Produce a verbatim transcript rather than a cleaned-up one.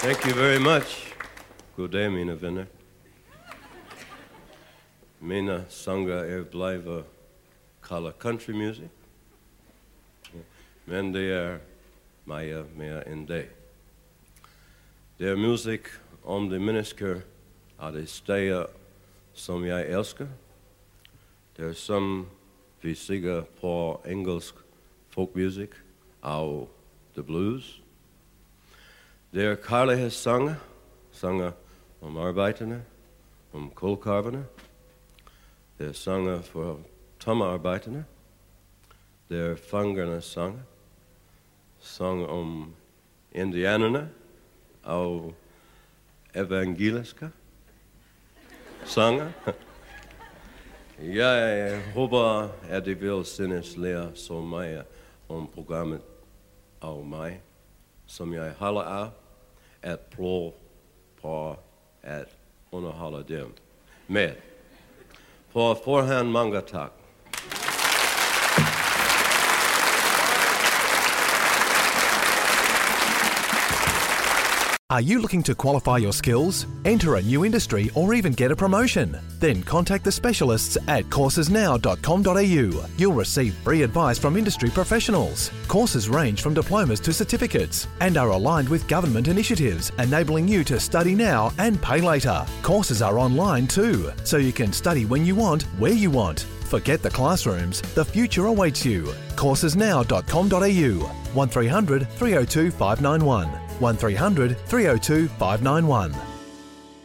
Thank you very much. God dag, mina vänner. Mina sånger är blivit kalla country music. Men det är mer, mer än det. Det är musik om de människor av de städer som jag älskar. Det är som vi säger på engelsk folkmusik av the blues. Det är kärlekssånger, sånger om arbetarna, om kolkarvarna. Det är sånger för tommarbetarna. Det är fångarnas sånger, sång om indianerna och evangeliska sånger. Jag hoppas att de vill synas lära så mycket om programmet av mig som jag håller av att pröva på att underhålla dem med. På förhand många tack. Are you looking to qualify your skills, enter a new industry or even get a promotion? Then contact the specialists at courses now dot com dot a u. You'll receive free advice from industry professionals. Courses range from diplomas to certificates and are aligned with government initiatives, enabling you to study now and pay later. Courses are online too, so you can study when you want, where you want. Forget the classrooms, the future awaits you. courses now dot com dot a u. one three hundred, three oh two, five nine one. one three hundred, three oh two, five nine one.